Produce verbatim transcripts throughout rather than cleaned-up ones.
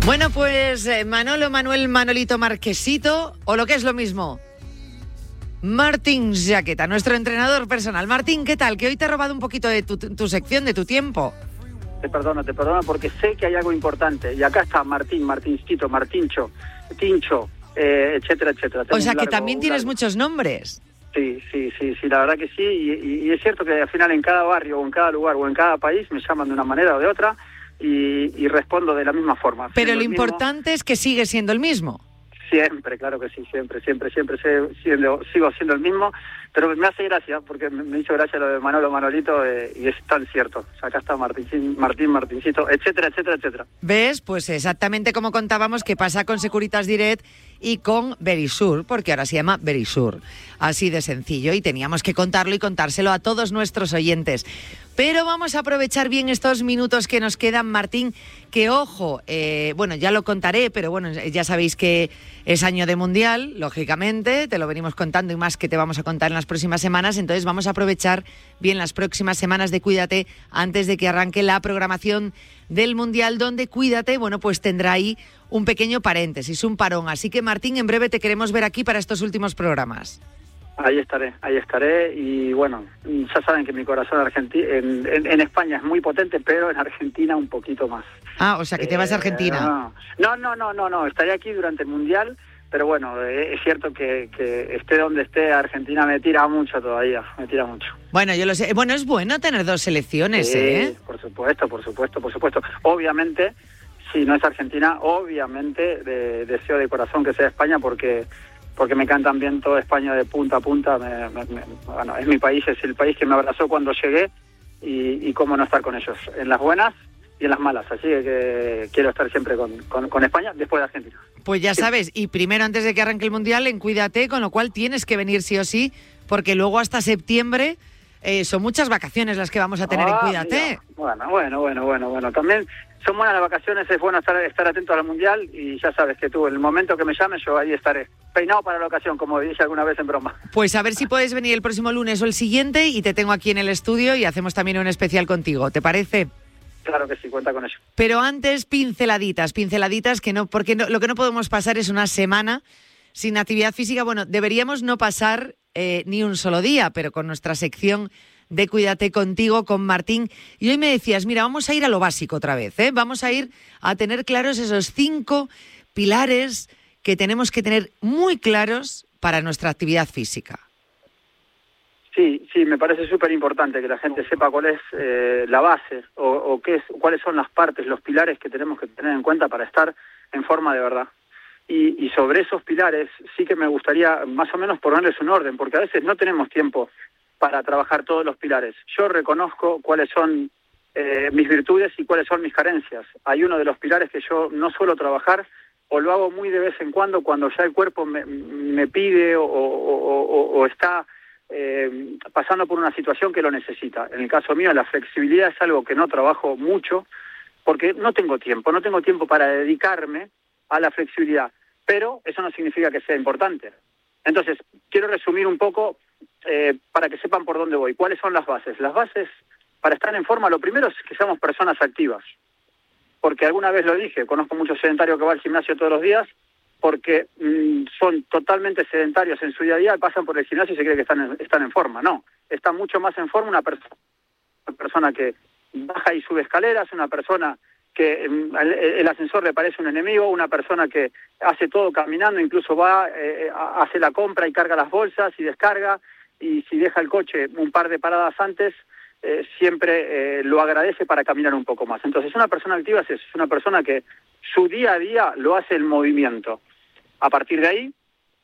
Bueno, pues eh, Manolo, Manuel, Manolito, Marquesito, o lo que es lo mismo, Martín Jaqueta, nuestro entrenador personal. Martín, ¿qué tal? Que hoy te he robado un poquito de tu, tu sección, de tu tiempo. Te perdono, te perdono porque sé que hay algo importante. Y acá está Martín, Martincito, Martincho, Tincho, eh, etcétera, etcétera. Tengo o sea que largo, también tienes largo. muchos nombres. Sí, sí, sí, sí, la verdad que sí. Y, y, y es cierto que al final en cada barrio o en cada lugar o en cada país me llaman de una manera o de otra y, y respondo de la misma forma. Pero lo importante mismo, es que sigue siendo el mismo. Siempre, claro que sí, siempre, siempre, siempre siendo, sigo siendo el mismo, pero me hace gracia, porque me hizo gracia lo de Manolo, Manolito, eh, y es tan cierto. O sea, acá está Martín, Martín, Martincito, etcétera, etcétera, etcétera. ¿Ves? Pues exactamente como contábamos que pasa con Securitas Direct y con Verisur, porque ahora se llama Verisur. Así de sencillo, y teníamos que contarlo y contárselo a todos nuestros oyentes. Pero vamos a aprovechar bien estos minutos que nos quedan, Martín, que ojo, eh, bueno, ya lo contaré, pero bueno, ya sabéis que es año de Mundial, lógicamente, te lo venimos contando y más que te vamos a contar en las próximas semanas, entonces vamos a aprovechar bien las próximas semanas de Cuídate antes de que arranque la programación del Mundial, donde Cuídate, bueno, pues tendrá ahí un pequeño paréntesis, un parón. Así que, Martín, en breve te queremos ver aquí para estos últimos programas. Ahí estaré, ahí estaré y bueno, ya saben que mi corazón argenti- en, en, en España es muy potente, pero en Argentina un poquito más. Ah, o sea que te vas a Argentina. Eh, no, no, no, no, no, estaré aquí durante el Mundial, pero bueno, eh, es cierto que, que esté donde esté, Argentina me tira mucho todavía, me tira mucho. Bueno, yo lo sé, bueno, es bueno tener dos selecciones, sí, ¿eh? por supuesto, por supuesto, por supuesto. Obviamente, si no es Argentina, obviamente de, deseo de corazón que sea España porque... porque me cantan bien toda España de punta a punta. Me, me, me, bueno, es mi país, es el país que me abrazó cuando llegué y, y cómo no estar con ellos, en las buenas y en las malas. Así que, que quiero estar siempre con, con, con España después de Argentina. Pues ya sí. sabes, y primero antes de que arranque el Mundial, en Cuídate, con lo cual tienes que venir sí o sí, porque luego hasta septiembre eh, son muchas vacaciones las que vamos a tener ah, en Cuídate. Mira. Bueno, bueno, bueno, bueno, bueno. También son buenas las vacaciones, es bueno estar, estar atento al Mundial y ya sabes que tú, en el momento que me llames, yo ahí estaré. Peinado para la ocasión, como dije alguna vez en broma. Pues a ver si puedes venir el próximo lunes o el siguiente y te tengo aquí en el estudio y hacemos también un especial contigo, ¿te parece? Claro que sí, cuenta con ello. Pero antes, pinceladitas, pinceladitas, que no, porque no, lo que no podemos pasar es una semana sin actividad física. Bueno, deberíamos no pasar eh, ni un solo día, pero con nuestra sección de Cuídate contigo, con Martín. Y hoy me decías, mira, vamos a ir a lo básico otra vez, ¿eh? Vamos a ir a tener claros esos cinco pilares que tenemos que tener muy claros para nuestra actividad física. Sí, sí, me parece súper importante que la gente sepa cuál es eh, la base o, o qué es, cuáles son las partes, los pilares que tenemos que tener en cuenta para estar en forma de verdad. Y, y sobre esos pilares sí que me gustaría más o menos ponerles un orden, porque a veces no tenemos tiempo para trabajar todos los pilares. Yo reconozco cuáles son eh, mis virtudes y cuáles son mis carencias. Hay uno de los pilares que yo no suelo trabajar o lo hago muy de vez en cuando, cuando ya el cuerpo me, me pide o, o, o, o está eh, pasando por una situación que lo necesita. En el caso mío, la flexibilidad es algo que no trabajo mucho porque no tengo tiempo, no tengo tiempo para dedicarme a la flexibilidad, pero eso no significa que sea importante. Entonces, quiero resumir un poco eh, para que sepan por dónde voy. ¿Cuáles son las bases? Las bases para estar en forma, lo primero es que seamos personas activas. Porque alguna vez lo dije, conozco muchos sedentarios que van al gimnasio todos los días porque mmm, son totalmente sedentarios en su día a día, pasan por el gimnasio y se cree que están en, están en forma. No, está mucho más en forma una, perso- una persona que baja y sube escaleras, una persona que mmm, el, el ascensor le parece un enemigo, una persona que hace todo caminando, incluso va, eh, hace la compra y carga las bolsas y descarga, y si deja el coche un par de paradas antes, Eh, siempre eh, lo agradece para caminar un poco más. Entonces, una persona activa es eso, es una persona que su día a día lo hace en movimiento. A partir de ahí,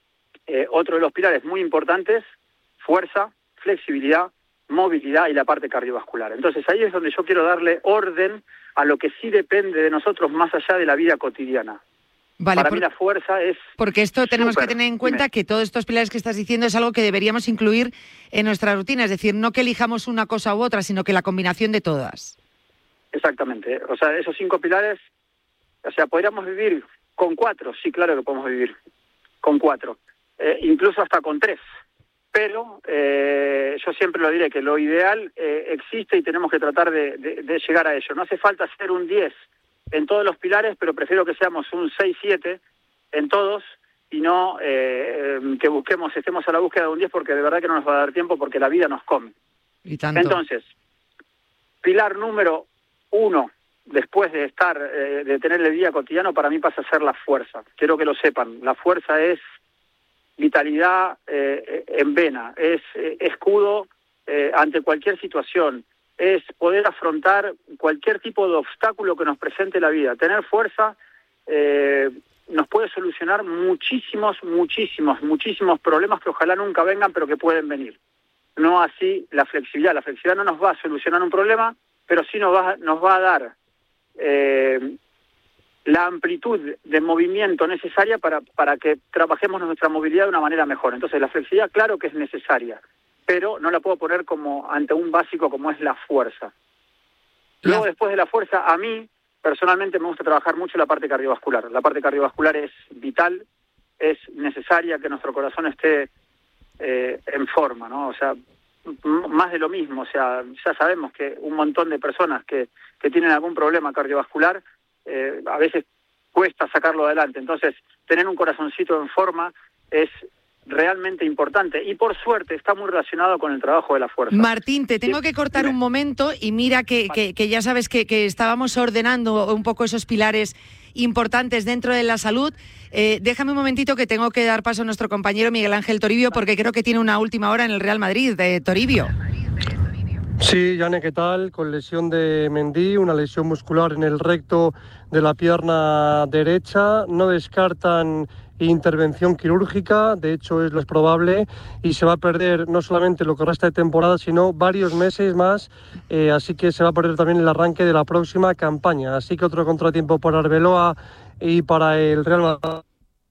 eh, otro de los pilares muy importantes, fuerza, flexibilidad, movilidad y la parte cardiovascular. Entonces, ahí es donde yo quiero darle orden a lo que sí depende de nosotros más allá de la vida cotidiana. Vale, Para por, mí la fuerza es... Porque esto tenemos super, que tener en cuenta dime. que todos estos pilares que estás diciendo es algo que deberíamos incluir en nuestra rutina. Es decir, no que elijamos una cosa u otra, sino que la combinación de todas. Exactamente. O sea, esos cinco pilares, o sea, podríamos vivir con cuatro. Sí, claro que podemos vivir con cuatro. Eh, incluso hasta con tres. Pero eh, yo siempre lo diré, que lo ideal eh, existe y tenemos que tratar de, de, de llegar a ello. No hace falta ser un diez en todos los pilares, pero prefiero que seamos un seis siete en todos y no eh, que busquemos, estemos a la búsqueda de un diez, porque de verdad que no nos va a dar tiempo, porque la vida nos come. ¿Y tanto? Entonces, pilar número uno, después de estar, eh, de tener el día cotidiano, para mí pasa a ser la fuerza. Quiero que lo sepan, la fuerza es vitalidad eh, en vena, es eh, escudo eh, ante cualquier situación, es poder afrontar cualquier tipo de obstáculo que nos presente la vida. Tener fuerza eh, nos puede solucionar muchísimos, muchísimos, muchísimos problemas que ojalá nunca vengan, pero que pueden venir. No así la flexibilidad. La flexibilidad no nos va a solucionar un problema, pero sí nos va, nos va a dar eh, la amplitud de movimiento necesaria para, para que trabajemos nuestra movilidad de una manera mejor. Entonces, la flexibilidad, claro que es necesaria, pero no la puedo poner como ante un básico como es la fuerza. Luego, después de la fuerza, a mí, personalmente, me gusta trabajar mucho la parte cardiovascular. La parte cardiovascular es vital, es necesaria que nuestro corazón esté eh, en forma, ¿no? O sea, m- más de lo mismo. O sea, ya sabemos que un montón de personas que, que tienen algún problema cardiovascular, Eh, a veces cuesta sacarlo adelante. Entonces, tener un corazoncito en forma es realmente importante y por suerte está muy relacionado con el trabajo de la fuerza. Martín, te tengo que cortar un momento y mira que, que, que ya sabes que, que estábamos ordenando un poco esos pilares importantes dentro de la salud. Eh, déjame un momentito que tengo que dar paso a nuestro compañero Miguel Ángel Toribio, porque creo que tiene una última hora en el Real Madrid. Eh, Toribio. Sí, Yane, ¿qué tal? Con lesión de Mendy, una lesión muscular en el recto de la pierna derecha. No descartan intervención quirúrgica, de hecho es lo probable, y se va a perder no solamente lo que resta de temporada, sino varios meses más, eh, así que se va a perder también el arranque de la próxima campaña. Así que otro contratiempo para Arbeloa y para el Real Madrid.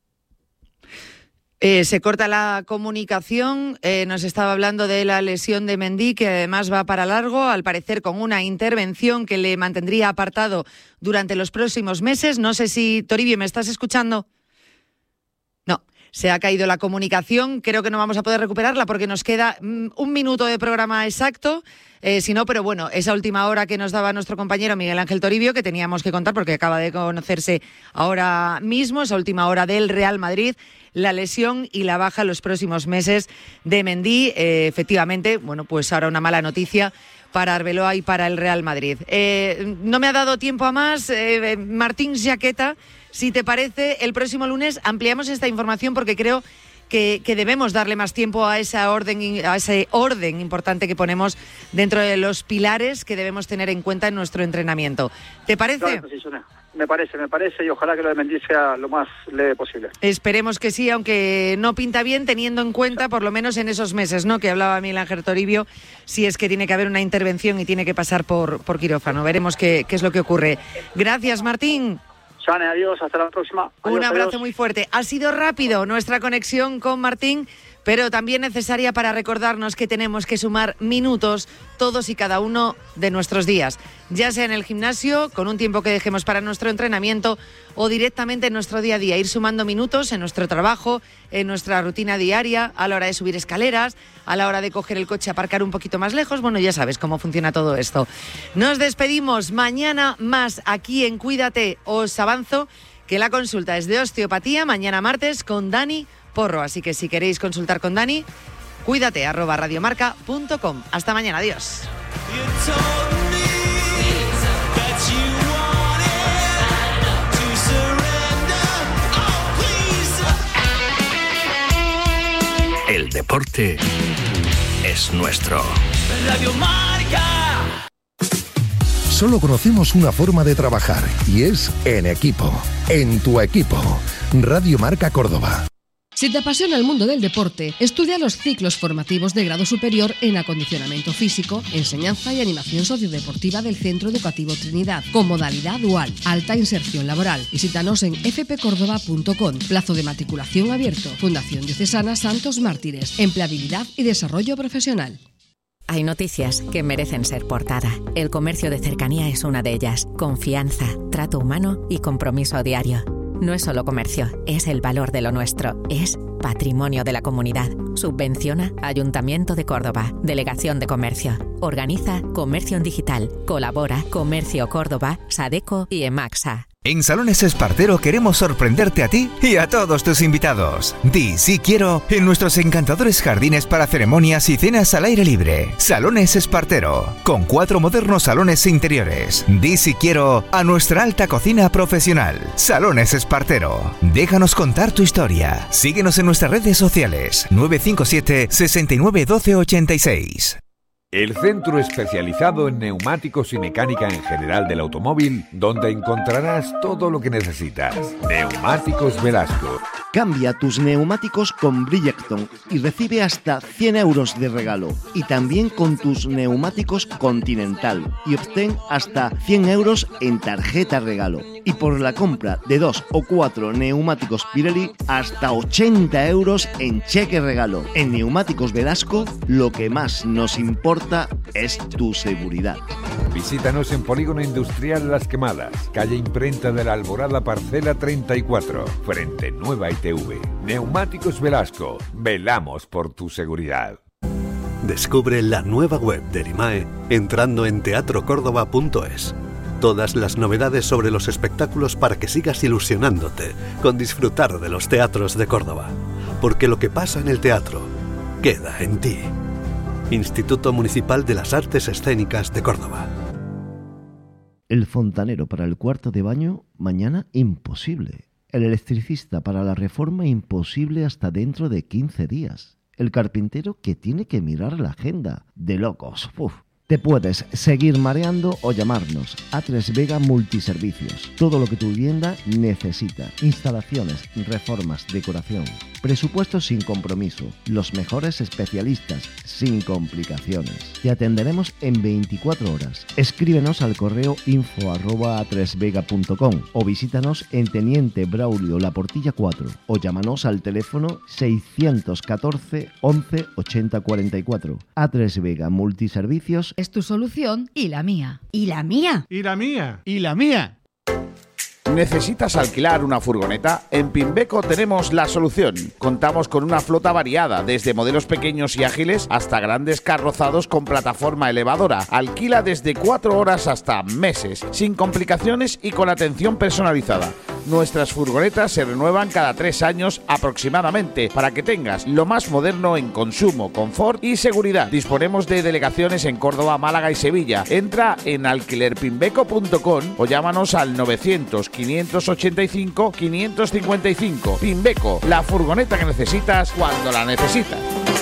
Eh, se corta la comunicación, eh, nos estaba hablando de la lesión de Mendy, que además va para largo, al parecer con una intervención que le mantendría apartado durante los próximos meses. No sé si, Toribio, ¿me estás escuchando? No, se ha caído la comunicación, creo que no vamos a poder recuperarla porque nos queda mm, un minuto de programa exacto. Eh, si no, pero bueno, esa última hora que nos daba nuestro compañero Miguel Ángel Toribio, que teníamos que contar porque acaba de conocerse ahora mismo, esa última hora del Real Madrid, la lesión y la baja en los próximos meses de Mendy. Eh, efectivamente, bueno, pues ahora una mala noticia para Arbeloa y para el Real Madrid. Eh, no me ha dado tiempo a más. Eh, Martín Jaqueta, si te parece, el próximo lunes ampliamos esta información porque creo que, que debemos darle más tiempo a esa orden, a ese orden importante que ponemos dentro de los pilares que debemos tener en cuenta en nuestro entrenamiento. ¿Te parece? Claro, me parece, me parece, y ojalá que lo de Mendy sea lo más leve posible. Esperemos que sí, aunque no pinta bien, teniendo en cuenta, por lo menos en esos meses, ¿no?, que hablaba Miguel Ángel Toribio, si es que tiene que haber una intervención y tiene que pasar por, por quirófano. Veremos qué, qué es lo que ocurre. Gracias, Martín. Sane, adiós, hasta la próxima. Adiós, Un abrazo adiós. muy fuerte. Ha sido rápido nuestra conexión con Martín, pero también necesaria para recordarnos que tenemos que sumar minutos todos y cada uno de nuestros días, ya sea en el gimnasio, con un tiempo que dejemos para nuestro entrenamiento, o directamente en nuestro día a día, ir sumando minutos en nuestro trabajo, en nuestra rutina diaria, a la hora de subir escaleras, a la hora de coger el coche, aparcar un poquito más lejos. Bueno, ya sabes cómo funciona todo esto. Nos despedimos, mañana más aquí en Cuídate. Os avanzo que la consulta es de osteopatía, mañana martes con Dani Porro, así que si queréis consultar con Dani, cuídate arroba radiomarca punto com. Hasta mañana, adiós. El deporte es nuestro. Radio Marca. Solo conocemos una forma de trabajar y es en equipo, en tu equipo. Radio Marca Córdoba. Si te apasiona el mundo del deporte, estudia los ciclos formativos de grado superior en acondicionamiento físico, enseñanza y animación sociodeportiva del Centro Educativo Trinidad, con modalidad dual, alta inserción laboral. Visítanos en f p córdoba punto com. Plazo de matriculación abierto. Fundación Diocesana Santos Mártires. Empleabilidad y desarrollo profesional. Hay noticias que merecen ser portada. El comercio de cercanía es una de ellas. Confianza, trato humano y compromiso diario. No es solo comercio, es el valor de lo nuestro, es patrimonio de la comunidad. Subvenciona Ayuntamiento de Córdoba, Delegación de Comercio. Organiza Comercio en Digital. Colabora Comercio Córdoba, Sadeco y Emaxa. En Salones Espartero queremos sorprenderte a ti y a todos tus invitados. Di sí quiero en nuestros encantadores jardines para ceremonias y cenas al aire libre. Salones Espartero, con cuatro modernos salones interiores. Di sí quiero a nuestra alta cocina profesional. Salones Espartero. Déjanos contar tu historia. Síguenos en nuestras redes sociales. nueve cinco siete, seis nueve uno dos ochenta y seis. El centro especializado en neumáticos y mecánica en general del automóvil, donde encontrarás todo lo que necesitas. Neumáticos Velasco. Cambia tus neumáticos con Bridgestone y recibe hasta cien euros de regalo. Y también con tus neumáticos Continental y obtén hasta cien euros en tarjeta regalo. Y por la compra de dos o cuatro neumáticos Pirelli, hasta ochenta euros en cheque regalo. En Neumáticos Velasco, lo que más nos importa es tu seguridad. Visítanos en Polígono Industrial Las Quemadas, calle Imprenta de la Alborada, parcela treinta y cuatro, frente Nueva I T V. Neumáticos Velasco, velamos por tu seguridad. Descubre la nueva web de Erimae entrando en teatro córdoba punto es. Todas las novedades sobre los espectáculos para que sigas ilusionándote con disfrutar de los teatros de Córdoba. Porque lo que pasa en el teatro queda en ti. Instituto Municipal de las Artes Escénicas de Córdoba. El fontanero para el cuarto de baño, mañana imposible. El electricista para la reforma, imposible hasta dentro de quince días. El carpintero que tiene que mirar la agenda. De locos. Uf. Te puedes seguir mareando o llamarnos. A tres Vega Multiservicios. Todo lo que tu vivienda necesita. Instalaciones, reformas, decoración. Presupuestos sin compromiso. Los mejores especialistas, sin complicaciones. Te atenderemos en veinticuatro horas. Escríbenos al correo info arroba a tres vega punto com o visítanos en Teniente Braulio Laportilla cuatro o llámanos al teléfono seiscientos catorce once ochenta cuarenta y cuatro. A tres Vega Multiservicios es tu solución y la mía. ¿Y la mía? ¿Y la mía? ¿Y la mía? ¿Necesitas alquilar una furgoneta? En Pimbeco tenemos la solución. Contamos con una flota variada, desde modelos pequeños y ágiles hasta grandes carrozados con plataforma elevadora. Alquila desde cuatro horas hasta meses, sin complicaciones y con atención personalizada. Nuestras furgonetas se renuevan cada tres años aproximadamente, para que tengas lo más moderno en consumo, confort y seguridad. Disponemos de delegaciones en Córdoba, Málaga y Sevilla. Entra en alquiler pimbeco punto com o llámanos al novecientos, quinientos ochenta y cinco, quinientos cincuenta y cinco. Pimbeco, la furgoneta que necesitas cuando la necesitas.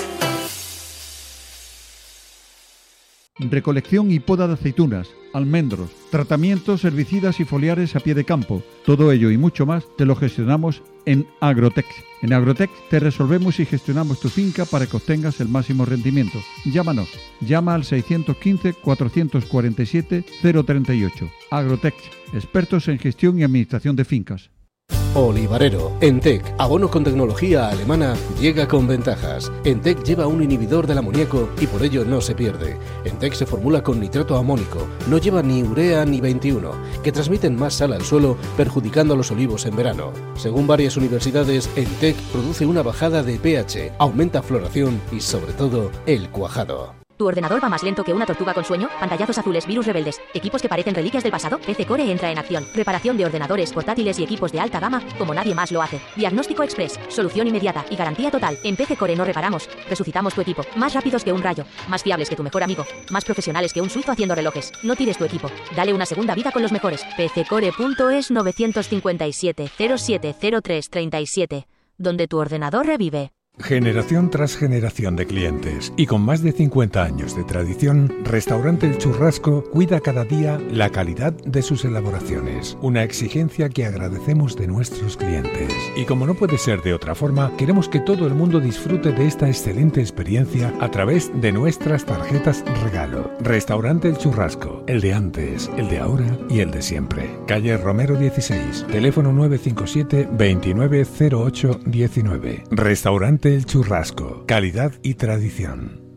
Recolección y poda de aceitunas, almendros, tratamientos herbicidas y foliares a pie de campo. Todo ello y mucho más te lo gestionamos en Agrotec. En Agrotec te resolvemos y gestionamos tu finca para que obtengas el máximo rendimiento. Llámanos. Llama al seiscientos quince, cuatrocientos cuarenta y siete, cero treinta y ocho. Agrotec, expertos en gestión y administración de fincas. Olivarero. Entec, abono con tecnología alemana, llega con ventajas. Entec lleva un inhibidor del amoníaco y por ello no se pierde. Entec se formula con nitrato amónico, no lleva ni urea ni veintiuno, que transmiten más sal al suelo, perjudicando a los olivos en verano. Según varias universidades, Entec produce una bajada de pH, aumenta floración y sobre todo el cuajado. ¿Tu ordenador va más lento que una tortuga con sueño? Pantallazos azules, virus rebeldes, equipos que parecen reliquias del pasado. P C Core entra en acción. Reparación de ordenadores, portátiles y equipos de alta gama como nadie más lo hace. Diagnóstico express, solución inmediata y garantía total. En P C Core no reparamos, resucitamos tu equipo. Más rápidos que un rayo, más fiables que tu mejor amigo, más profesionales que un suizo haciendo relojes. No tires tu equipo, dale una segunda vida con los mejores. P C core punto es nueve cinco siete, cero siete cero tres tres siete, donde tu ordenador revive. Generación tras generación de clientes y con más de cincuenta años de tradición, Restaurante El Churrasco cuida cada día la calidad de sus elaboraciones, una exigencia que agradecemos de nuestros clientes. Y como no puede ser de otra forma, queremos que todo el mundo disfrute de esta excelente experiencia a través de nuestras tarjetas regalo. Restaurante El Churrasco, el de antes, el de ahora y el de siempre. Calle Romero dieciséis, teléfono nueve cinco siete, veintinueve cero ocho diecinueve. Restaurante El Churrasco, calidad y tradición.